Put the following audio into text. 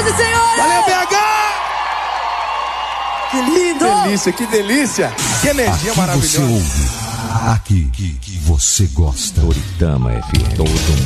e senhores! Valeu, BH! Que lindo! Delícia, que delícia! Que energia aqui maravilhosa! Você ouve. Aqui você gosta. Toritama FM. Todo